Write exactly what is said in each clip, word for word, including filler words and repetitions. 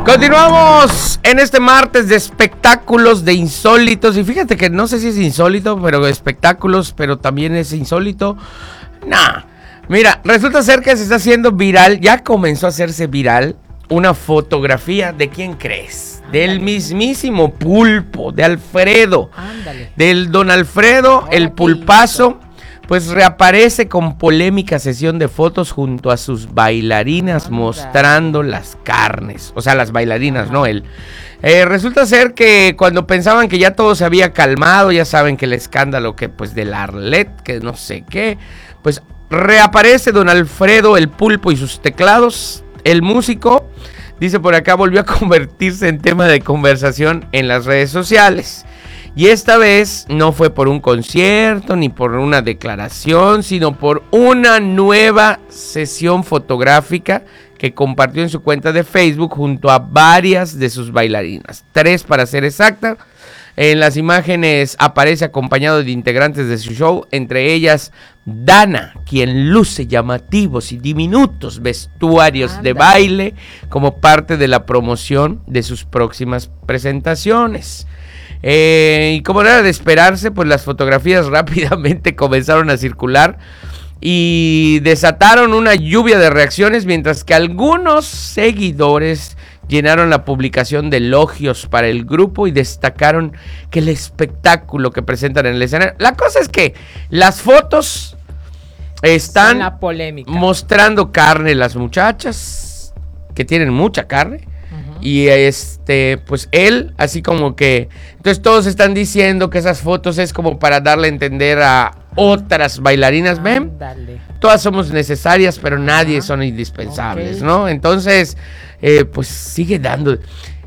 Continuamos en este martes de espectáculos de insólitos. Y fíjate que no sé si es insólito, pero espectáculos, pero también es insólito. Nah. Mira, resulta ser que se está haciendo viral, ya comenzó a hacerse viral, una fotografía de ¿quién crees? Ándale. Del mismísimo Pulpo, de Alfredo. Ándale. Del don Alfredo, el pulpazo. Pues reaparece con polémica sesión de fotos junto a sus bailarinas, Anda. mostrando las carnes. O sea, las bailarinas, Ajá. no él. Eh, resulta ser que cuando pensaban que ya todo se había calmado, ya saben que el escándalo que pues del Arlet, que no sé qué, pues reaparece don Alfredo el Pulpo y sus teclados. El músico, dice por acá, volvió a convertirse en tema de conversación en las redes sociales. Y esta vez no fue por un concierto ni por una declaración, sino por una nueva sesión fotográfica que compartió en su cuenta de Facebook junto a varias de sus bailarinas. Tres para ser exacta. En las imágenes aparece acompañado de integrantes de su show, entre ellas Dana, quien luce llamativos y diminutos vestuarios Anda. de baile como parte de la promoción de sus próximas presentaciones. Eh, y como era de esperarse, pues las fotografías rápidamente comenzaron a circular y desataron una lluvia de reacciones, mientras que algunos seguidores llenaron la publicación de elogios para el grupo y destacaron que el espectáculo que presentan en el escenario. La cosa es que las fotos están la polémica. mostrando carne las muchachas, que tienen mucha carne. Y este, pues él, así como que, entonces todos están diciendo que esas fotos es como para darle a entender a otras bailarinas, ¿ven? Dale. Todas somos necesarias, pero nadie son indispensables, okay. ¿no? Entonces, eh, pues sigue dando.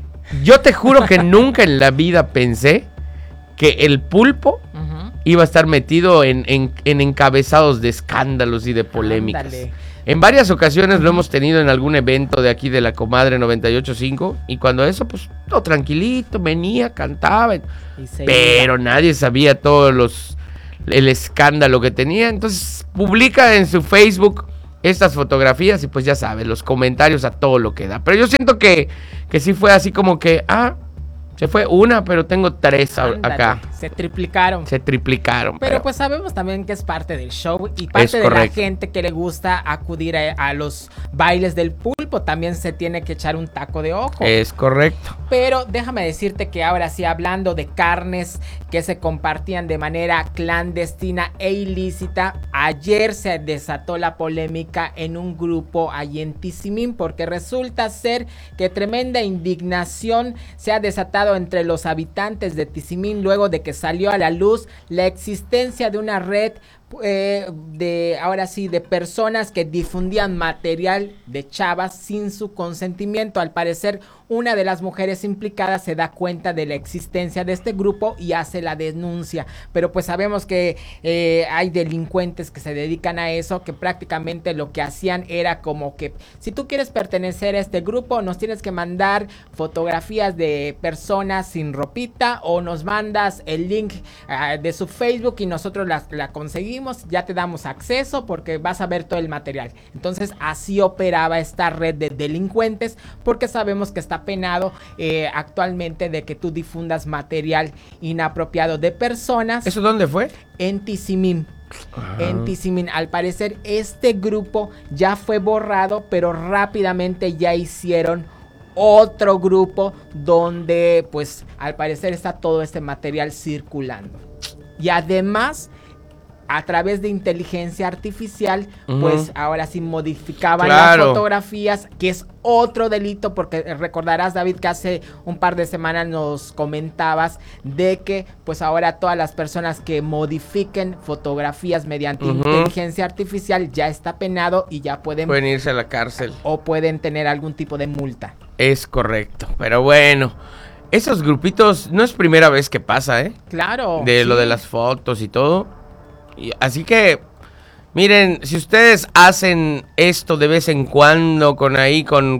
Yo te juro que nunca en la vida pensé que el Pulpo uh-huh. iba a estar metido en, en, en encabezados de escándalos y de polémicas. Ándale. En varias ocasiones lo hemos tenido en algún evento de aquí de la Comadre noventa y ocho punto cinco. Y cuando eso, pues, todo tranquilito, venía, cantaba. Pero iba. Nadie sabía todos los el escándalo que tenía. Entonces, publica en su Facebook estas fotografías y pues ya sabes, los comentarios a todo lo que da. Pero yo siento que, que sí fue así como que, ah, se fue una, pero tengo tres Ándale, acá. Se triplicaron. Se triplicaron. Pero, pero pues sabemos también que es parte del show y parte de la gente que le gusta acudir a, a los bailes del Pulpo. También se tiene que echar un taco de ojo. Es correcto. Pero déjame decirte que ahora sí, hablando de carnes que se compartían de manera clandestina e ilícita, ayer se desató la polémica en un grupo allí en Tizimín, porque resulta ser que tremenda indignación se ha desatado entre los habitantes de Tizimín luego de que salió a la luz la existencia de una red eh, de, ahora sí, de personas que difundían material de chavas sin su consentimiento. Al parecer, una de las mujeres implicadas se da cuenta de la existencia de este grupo y hace la denuncia, pero pues sabemos que eh, hay delincuentes que se dedican a eso, que prácticamente lo que hacían era como que si tú quieres pertenecer a este grupo, nos tienes que mandar fotografías de personas sin ropita o nos mandas el link uh, de su Facebook y nosotros la, la conseguimos, ya te damos acceso porque vas a ver todo el material. Entonces así operaba esta red de delincuentes, porque sabemos que está penado eh, actualmente de que tú difundas material inapropiado de personas. ¿Eso dónde fue? En Tizimín. Ajá. En Tizimín. Al parecer este grupo ya fue borrado, pero rápidamente ya hicieron otro grupo donde pues al parecer está todo este material circulando. Y además, a través de inteligencia artificial, uh-huh. pues ahora sí modificaban claro. las fotografías, que es otro delito, porque recordarás, David, que hace un par de semanas nos comentabas de que pues ahora todas las personas que modifiquen fotografías mediante uh-huh. inteligencia artificial ya está penado y ya pueden... Pueden irse a la cárcel. O pueden tener algún tipo de multa. Es correcto, pero bueno... Esos grupitos no es primera vez que pasa, ¿eh? Claro. De sí. lo de las fotos y todo. Y así que, miren, si ustedes hacen esto de vez en cuando con ahí, con, con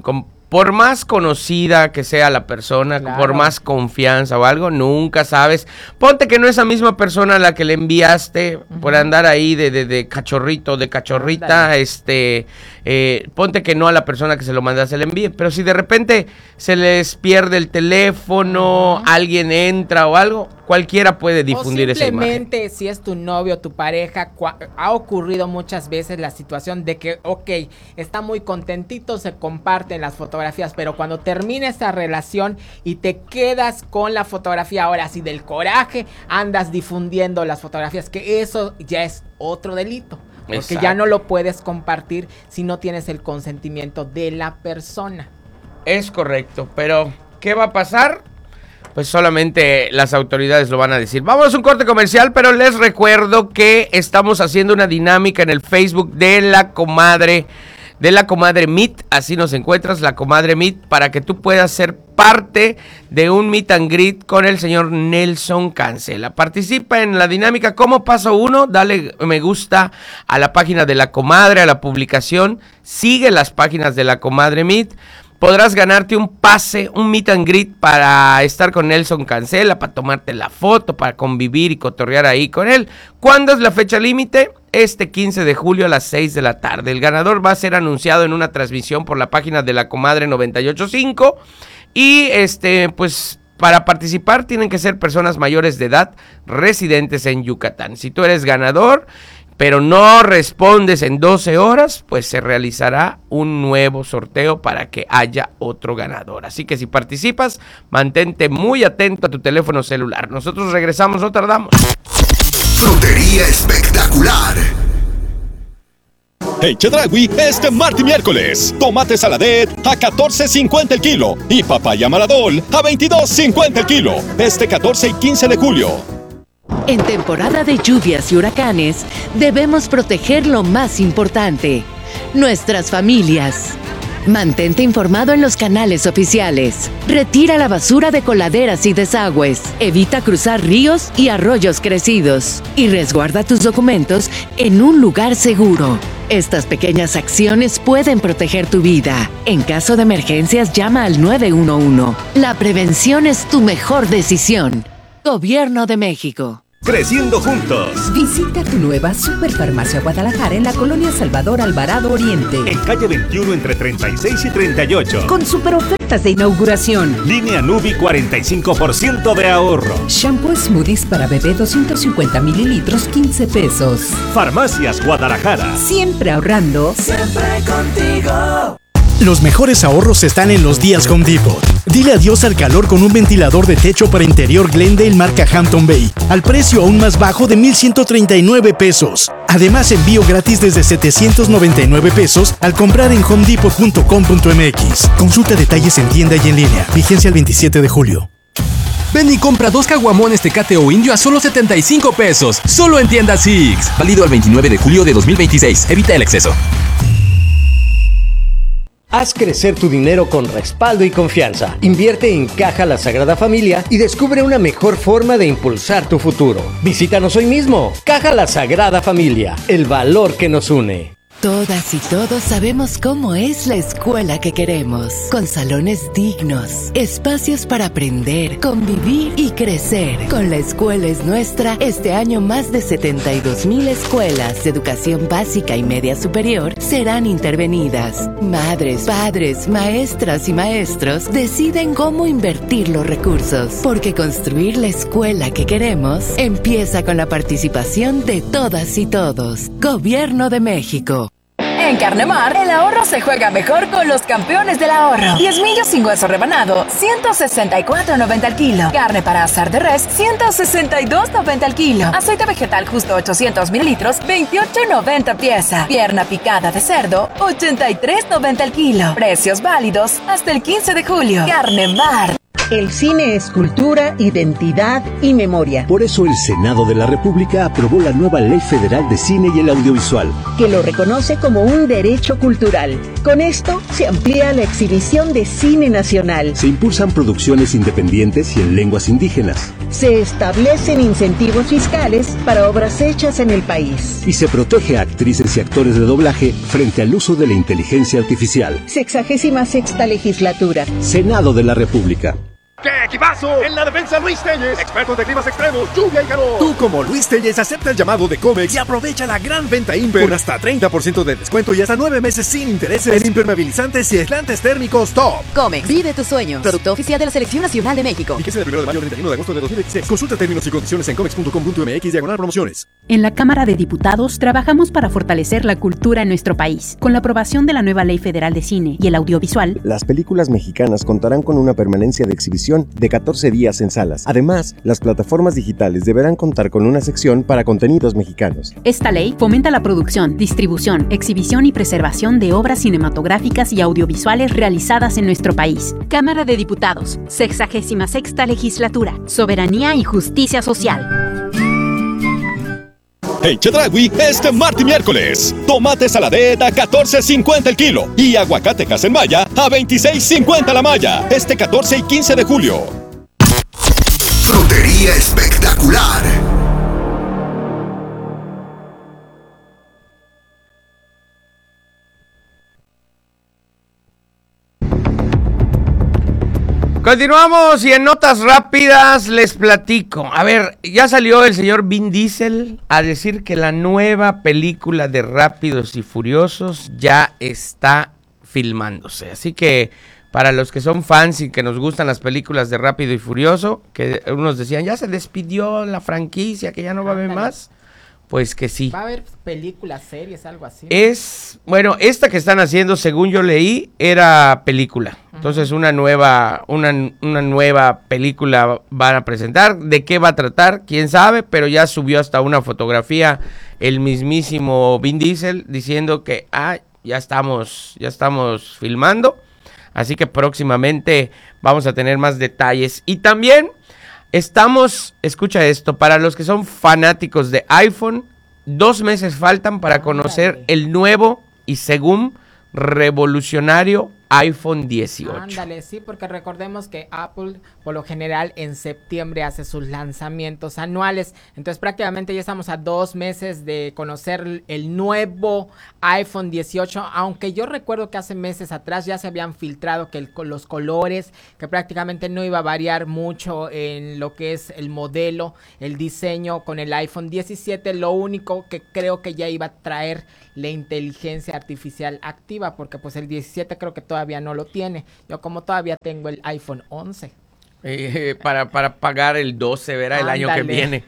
por más conocida que sea la persona, claro, por más confianza o algo, nunca sabes. Ponte que no es la misma persona a la que le enviaste, uh-huh, por andar ahí de, de, de cachorrito, de cachorrita, Dale. este, eh, ponte que no a la persona que se lo mandaste le envíe, pero si de repente se les pierde el teléfono, uh-huh, alguien entra o algo, cualquiera puede difundir esa imagen. Simplemente si es tu novio, tu pareja, ha ocurrido muchas veces la situación de que, ok, está muy contentito, se comparten las fotografías, pero cuando termina esa relación y te quedas con la fotografía, ahora sí del coraje, andas difundiendo las fotografías, que eso ya es otro delito. Porque Exacto. ya no lo puedes compartir si no tienes el consentimiento de la persona. Es correcto, pero ¿qué va a pasar? Pues solamente las autoridades lo van a decir. Vamos a un corte comercial, pero les recuerdo que estamos haciendo una dinámica en el Facebook de la comadre, de la comadre Meet, así nos encuentras, la comadre Meet, para que tú puedas ser parte de un meet and greet con el señor Nelson Cancela. Participa en la dinámica como paso uno, dale me gusta a la página de la comadre, a la publicación, sigue las páginas de la comadre Meet. Podrás ganarte un pase, un meet and greet para estar con Nelson Cancela, para tomarte la foto, para convivir y cotorrear ahí con él. ¿Cuándo es la fecha límite? Este quince de julio a las seis de la tarde. El ganador va a ser anunciado en una transmisión por la página de la comadre noventa y ocho punto cinco. Y este, pues, para participar tienen que ser personas mayores de edad residentes en Yucatán. Si tú eres ganador, pero no respondes en doce horas, pues se realizará un nuevo sorteo para que haya otro ganador. Así que si participas, mantente muy atento a tu teléfono celular. Nosotros regresamos, no tardamos. Frutería espectacular. Hey, Chedraui, este martes y miércoles, tomate saladet a catorce cincuenta el kilo y papaya maradol a veintidós cincuenta el kilo, este catorce y quince de julio. En temporada de lluvias y huracanes, debemos proteger lo más importante, nuestras familias. Mantente informado en los canales oficiales. Retira la basura de coladeras y desagües. Evita cruzar ríos y arroyos crecidos. Y resguarda tus documentos en un lugar seguro. Estas pequeñas acciones pueden proteger tu vida. En caso de emergencias, llama al nueve uno uno. La prevención es tu mejor decisión. Gobierno de México. Creciendo juntos. Visita tu nueva Superfarmacia Guadalajara en la colonia Salvador Alvarado Oriente. En calle veintiuno entre treinta y seis y treinta y ocho. Con super ofertas de inauguración. Línea Nubi cuarenta y cinco por ciento de ahorro. Shampoo Smoothies para bebé doscientos cincuenta mililitros, quince pesos. Farmacias Guadalajara. Siempre ahorrando. Siempre contigo. Los mejores ahorros están en los días Home Depot. Dile adiós al calor con un ventilador de techo para interior Glendale marca Hampton Bay, al precio aún más bajo de mil ciento treinta y nueve pesos. Además, envío gratis desde setecientos noventa y nueve pesos al comprar en home depot punto com punto m x. Consulta detalles en tienda y en línea. Vigencia el veintisiete de julio. Ven y compra dos caguamones Tecate o Indio a solo setenta y cinco pesos. Solo en tienda Six. Válido el veintinueve de julio de dos mil veintiséis. Evita el exceso. Haz crecer tu dinero con respaldo y confianza. Invierte en Caja La Sagrada Familia y descubre una mejor forma de impulsar tu futuro. Visítanos hoy mismo. Caja La Sagrada Familia, el valor que nos une. Todas y todos sabemos cómo es la escuela que queremos, con salones dignos, espacios para aprender, convivir y crecer. Con La Escuela es Nuestra, este año más de setenta y dos mil escuelas de educación básica y media superior serán intervenidas. Madres, padres, maestras y maestros deciden cómo invertir los recursos, porque construir la escuela que queremos empieza con la participación de todas y todos. Gobierno de México. En Carnemar, el ahorro se juega mejor con los campeones del ahorro. diez millos sin hueso rebanado, ciento sesenta y cuatro noventa al kilo. Carne para asar de res, ciento sesenta y dos noventa al kilo. Aceite vegetal justo ochocientos mililitros, veintiocho noventa pieza. Pierna picada de cerdo, ochenta y tres noventa al kilo. Precios válidos hasta el quince de julio. Carnemar. El cine es cultura, identidad y memoria. Por eso el Senado de la República aprobó la nueva Ley Federal de Cine y el Audiovisual, que lo reconoce como un derecho cultural. Con esto se amplía la exhibición de cine nacional. Se impulsan producciones independientes y en lenguas indígenas. Se establecen incentivos fiscales para obras hechas en el país. Y se protege a actrices y actores de doblaje frente al uso de la inteligencia artificial. Sexagésima sexta legislatura. Senado de la República. ¡Qué equipazo! En la defensa Luis Telles, expertos de climas extremos, lluvia y calor. Tú como Luis Telles acepta el llamado de Comex y aprovecha la gran venta Imper con hasta treinta por ciento de descuento y hasta nueve meses sin intereses en impermeabilizantes y aislantes térmicos top. Comex, vive tus sueños. Producto oficial de la Selección Nacional de México. Fíjese del primero de mayo al treinta y uno de agosto de dos mil dieciséis. Consulta términos y condiciones en comex punto com punto m x diagonal promociones. En la Cámara de Diputados trabajamos para fortalecer la cultura en nuestro país. Con la aprobación de la nueva Ley Federal de Cine y el Audiovisual, las películas mexicanas contarán con una permanencia de exhibición de catorce días en salas. Además, las plataformas digitales deberán contar con una sección para contenidos mexicanos. Esta ley fomenta la producción, distribución, exhibición y preservación de obras cinematográficas y audiovisuales realizadas en nuestro país. Cámara de Diputados, sexagésima sexta legislatura, soberanía y justicia social. En Chedraui, este martes y miércoles, tomate saladet a catorce cincuenta el kilo y aguacate Casenmaya a veintiséis cincuenta la malla, este catorce y quince de julio. Frutería espectacular. Continuamos y en notas rápidas les platico. A ver, ya salió el señor Vin Diesel a decir que la nueva película de Rápidos y Furiosos ya está filmándose. Así que para los que son fans y que nos gustan las películas de Rápido y Furioso, que unos decían, ya se despidió la franquicia, que ya no va a haber más, pues que sí. Va a haber películas, series, algo así. Es, bueno, esta que están haciendo, según yo leí, era película. Entonces una nueva, una, una nueva película van a presentar. ¿De qué va a tratar? Quién sabe, pero ya subió hasta una fotografía el mismísimo Vin Diesel diciendo que ah, ya estamos, ya estamos filmando. Así que próximamente vamos a tener más detalles. Y también estamos, escucha esto, para los que son fanáticos de iPhone, dos meses faltan para conocer el nuevo y según revolucionario iPhone dieciocho. Ándale, sí, porque recordemos que Apple por lo general en septiembre hace sus lanzamientos anuales, entonces prácticamente ya estamos a dos meses de conocer el nuevo iPhone dieciocho, aunque yo recuerdo que hace meses atrás ya se habían filtrado que el, los colores, que prácticamente no iba a variar mucho en lo que es el modelo, el diseño con el iPhone diecisiete, lo único que creo que ya iba a traer la inteligencia artificial activa, porque pues el diecisiete creo que todavía no lo tiene. Yo como todavía tengo el iPhone once. Eh, para, para pagar el doce, verá, el año que viene.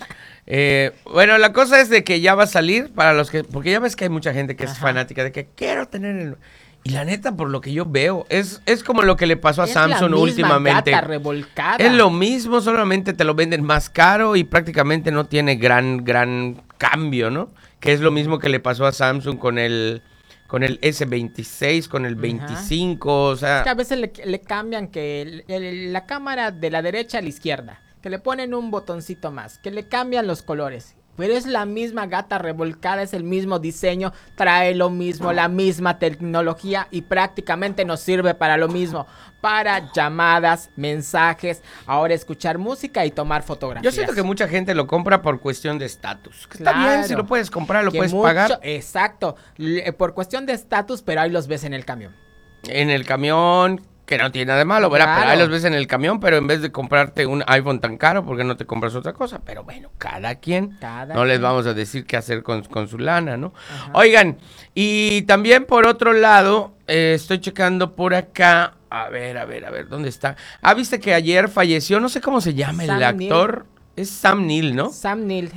eh, bueno, la cosa es de que ya va a salir para los que, porque ya ves que hay mucha gente que es Ajá. fanática de que quiero tener el... Y la neta, por lo que yo veo, es, es como lo que le pasó a es Samsung la misma últimamente. Gata revolcada. Es lo mismo, solamente te lo venden más caro y prácticamente no tiene gran, gran cambio, ¿no? Que es lo mismo que le pasó a Samsung con el... con el ese veintiséis, con el veinticinco, Ajá. o sea... Es que a veces le, le cambian que el, el, la cámara de la derecha a la izquierda, que le ponen un botoncito más, que le cambian los colores. Pero es la misma gata revolcada, es el mismo diseño, trae lo mismo, la misma tecnología y prácticamente nos sirve para lo mismo. Para llamadas, mensajes, ahora escuchar música y tomar fotografías. Yo siento que mucha gente lo compra por cuestión de estatus. Está claro, bien, si lo puedes comprar, lo puedes mucho, pagar. Exacto, por cuestión de estatus, pero ahí los ves en el camión. En el camión... Que no tiene nada de malo, ¿verdad? Claro. Pero ahí los ves en el camión, pero en vez de comprarte un iPhone tan caro, ¿por qué no te compras otra cosa? Pero bueno, cada quien, cada no quien. Les vamos a decir qué hacer con, con su lana, ¿no? Ajá. Oigan, y también por otro lado, eh, estoy checando por acá, a ver, a ver, a ver, ¿dónde está? Ah, viste que ayer falleció, no sé cómo se llama Sam el actor, Neill. Es Sam Neill, ¿no? Sam Neill.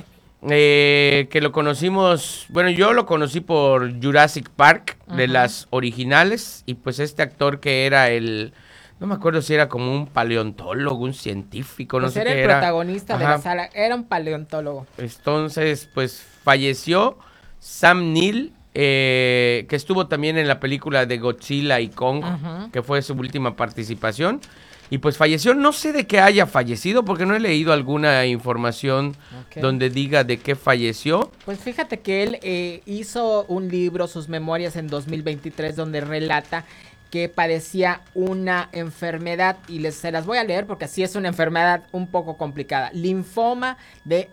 Eh, que lo conocimos, bueno, yo lo conocí por Jurassic Park, uh-huh. de las originales, y pues este actor que era el, no me acuerdo si era como un paleontólogo, un científico, pues no sé era qué el era. protagonista Ajá. de la sala, era un paleontólogo. Entonces, pues falleció Sam Neill, eh, que estuvo también en la película de Godzilla y Kong, Ujú. que fue su última participación. Y pues falleció, no sé de qué haya fallecido, porque no he leído alguna información Ok. donde diga de qué falleció. Pues fíjate que él eh, hizo un libro, sus memorias en dos mil veintitrés, donde relata que padecía una enfermedad, y les, se las voy a leer porque sí es una enfermedad un poco complicada. Linfoma de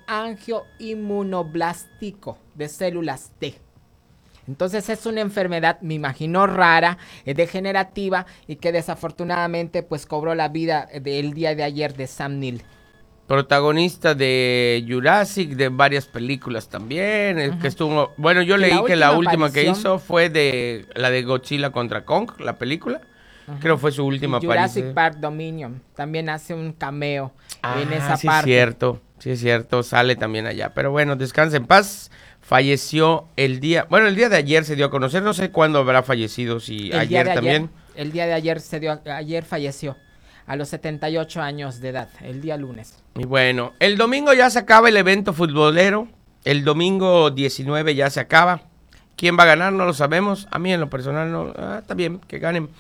angioinmunoblástico de células T. Entonces es una enfermedad, me imagino, rara, eh, degenerativa, y que desafortunadamente pues cobró la vida del día de ayer de Sam Neill. Protagonista de Jurassic, de varias películas también, el Ujú. que estuvo, bueno, yo Que leí la que la última última que aparición- hizo fue de la de Godzilla contra Kong, la película. Creo fue su última Y Jurassic aparición. Park Dominion también hace un cameo en Ah, esa sí parte. es cierto, sí es cierto, sale también allá. Pero bueno, descansa en paz. Falleció el día, bueno, el día de ayer se dio a conocer, no sé cuándo habrá fallecido, si El día ayer de también. El día de ayer se dio, ayer falleció a los setenta y ocho años de edad, el día lunes. Y bueno, el domingo ya se acaba el evento futbolero. El domingo diecinueve ya se acaba. ¿Quién va a ganar? No lo sabemos. A mí en lo personal no. Ah, está bien, que ganen.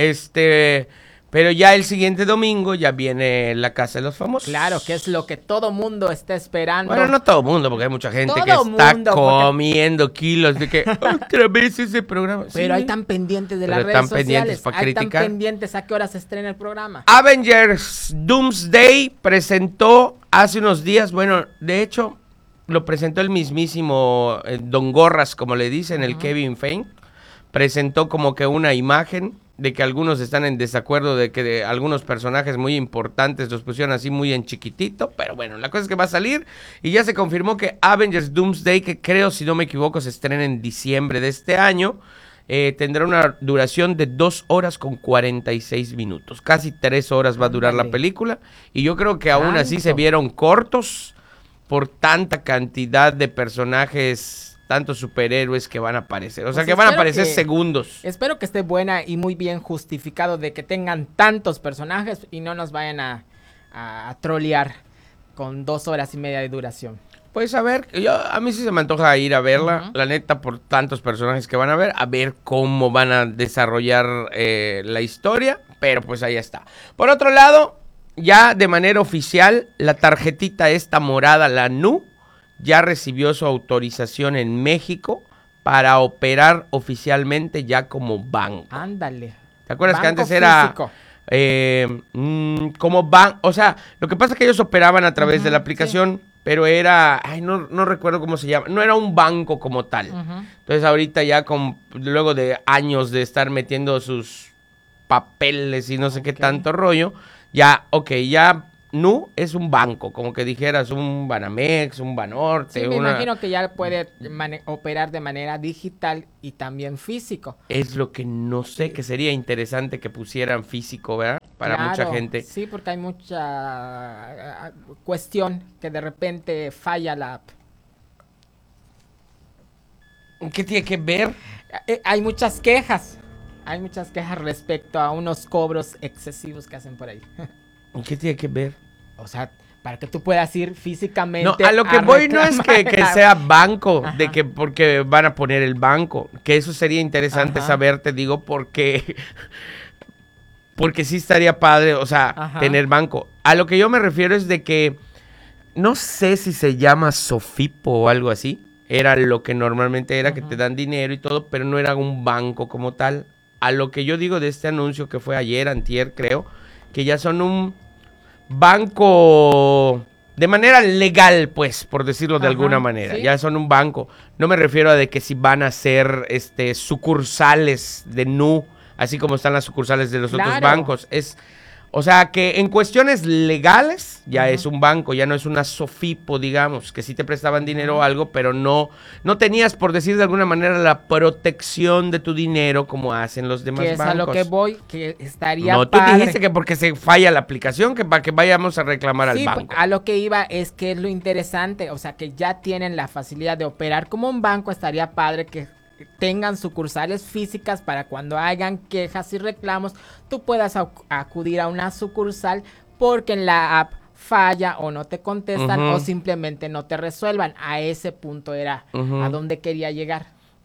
Este, pero ya el siguiente domingo ya viene la Casa de los Famosos. Claro, que es lo que todo mundo está esperando. Bueno, no todo el mundo, porque hay mucha gente Todo que está mundo, porque- comiendo kilos de que otra vez ese programa. Pero Sí, hay tan pendientes de pero las redes tan pendientes sociales, para hay tan criticar. pendientes a qué hora se estrena el programa. Avengers Doomsday presentó hace unos días, bueno, de hecho, lo presentó el mismísimo eh, Don Gorras, como le dicen, el Kevin Feige. Presentó como que una imagen de que algunos están en desacuerdo de que de algunos personajes muy importantes los pusieron así muy en chiquitito, pero bueno, la cosa es que va a salir y ya se confirmó que Avengers Doomsday, que creo, si no me equivoco, se estrena en diciembre de este año, eh, tendrá una duración de dos horas con cuarenta y seis minutos, casi tres horas va a durar la Ándale. película, y yo creo que aún así se Tanto. vieron cortos por tanta cantidad de personajes, tantos superhéroes que van a aparecer. O sea, Pues que van a espero aparecer que- segundos. Espero que esté buena y muy bien justificado de que tengan tantos personajes y no nos vayan a, a, a trolear con dos horas y media de duración. Pues a ver, yo, a mí sí se me antoja ir a verla, la neta, por tantos personajes que van a ver, a ver cómo van a desarrollar eh, la historia, pero pues ahí está. Por otro lado, ya de manera oficial, la tarjetita esta morada, la N U, ya recibió su autorización en México para operar oficialmente ya como banco. Ándale. ¿Te acuerdas que Banco antes era físico. eh, mm, como banco? O sea, lo que pasa es que ellos operaban a través de la aplicación, pero era, ay, no, no recuerdo cómo se llama, no era un banco como tal. Ujú. Entonces ahorita ya con, luego de años de estar metiendo sus papeles y no sé qué tanto rollo, ya, ok, ya N U es un banco, como que dijeras un Banamex, un Banorte, Sí, me una... imagino que ya puede mane- operar de manera digital y también físico. Es lo que no sé, que sería interesante que pusieran físico, ¿verdad? Para mucha Claro, gente. Sí, porque hay mucha uh, cuestión que de repente falla la app. ¿Qué tiene que ver? Eh, hay muchas quejas. Hay muchas quejas respecto a unos cobros excesivos que hacen por ahí. ¿Qué tiene que ver? O sea, para que tú puedas ir físicamente. No, a lo que voy no es que, que reclamar. sea banco, Ajá. de que porque van a poner el banco, que eso sería interesante Ajá. saber, te digo, porque porque sí estaría padre, o sea, Ajá. tener banco. A lo que yo me refiero es de que no sé si se llama Sofipo o algo así, era lo que normalmente era, que te dan dinero y todo, pero no era un banco como tal. A lo que yo digo de este anuncio que fue ayer, antier, creo, que ya son un banco de manera legal, pues, por decirlo de Ajá, alguna manera. sí. Ya son un banco. No me refiero a de que si van a ser este sucursales de N U, así como están las sucursales de los otros Claro. bancos. Es, o sea, que en cuestiones legales ya es un banco, ya no es una Sofipo, digamos, que sí te prestaban dinero o algo, pero no, no tenías, por decir de alguna manera, la protección de tu dinero como hacen los demás Que es bancos. a lo que voy, que estaría No, tú padre. dijiste que porque se falla la aplicación, que para que vayamos a reclamar Sí, al banco. a lo que iba es que es lo interesante, o sea, que ya tienen la facilidad de operar como un banco, estaría padre que tengan sucursales físicas para cuando hagan quejas y reclamos, tú puedas acu- acudir a una sucursal porque en la app falla o no te contestan Ujú. o simplemente no te resuelvan. A ese punto era Ujú. a donde quería llegar.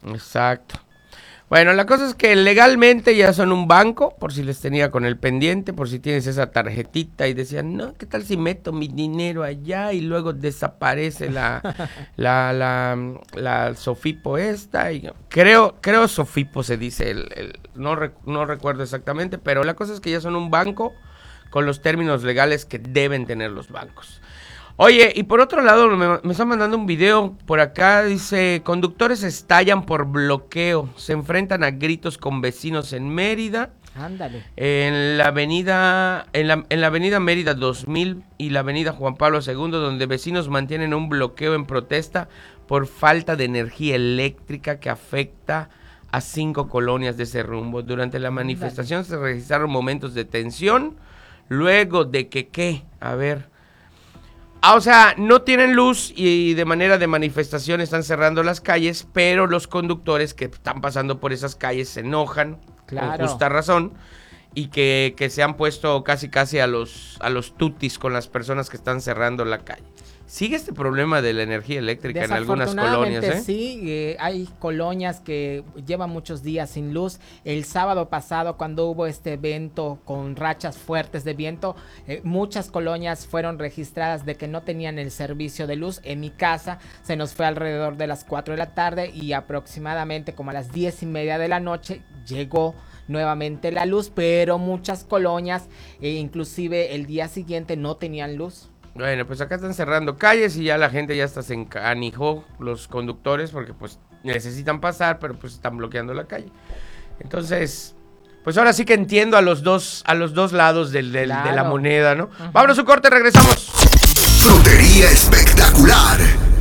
Exacto. Bueno, la cosa es que legalmente ya son un banco, por si les tenía con el pendiente, por si tienes esa tarjetita y decían, no, ¿qué tal si meto mi dinero allá y luego desaparece la, la, la, la Sofipo esta? Y creo, creo Sofipo se dice, el, el, no, rec, no recuerdo exactamente, pero la cosa es que ya son un banco con los términos legales que deben tener los bancos. Oye, y por otro lado, me, me están mandando un video por acá, dice, conductores estallan por bloqueo, se enfrentan a gritos con vecinos en Mérida. Ándale. En la avenida, en la, en la avenida Mérida dos mil y la avenida Juan Pablo segundo, donde vecinos mantienen un bloqueo en protesta por falta de energía eléctrica que afecta a cinco colonias de ese rumbo. Durante la manifestación Ándale. Se registraron momentos de tensión, luego de que, ¿qué? A ver... Ah, o sea, no tienen luz y de manera de manifestación están cerrando las calles, pero los conductores que están pasando por esas calles se enojan, claro. Con justa razón, y que, que se han puesto casi casi a los, a los tutis con las personas que están cerrando la calle. ¿Sigue este problema de la energía eléctrica en algunas colonias? ¿eh? Sí, eh, hay colonias que llevan muchos días sin luz. El sábado pasado, cuando hubo este evento con rachas fuertes de viento, eh, muchas colonias fueron registradas de que no tenían el servicio de luz. En mi casa se nos fue alrededor de las cuatro de la tarde y aproximadamente como a las diez y media de la noche llegó nuevamente la luz, pero muchas colonias, eh, inclusive el día siguiente, no tenían luz. Bueno, pues acá están cerrando calles y ya la gente ya hasta se encanijó, los conductores, porque pues necesitan pasar, pero pues están bloqueando la calle. Entonces, pues ahora sí que entiendo a los dos, a los dos lados del, del, claro. de la moneda, ¿no? Uh-huh. Vámonos a su corte, regresamos. Frutería espectacular.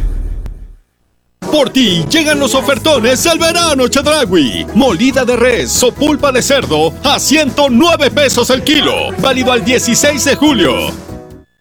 Por ti llegan los ofertones del verano Chedraui. Molida de res o pulpa de cerdo a ciento nueve pesos el kilo. Válido al dieciséis de julio.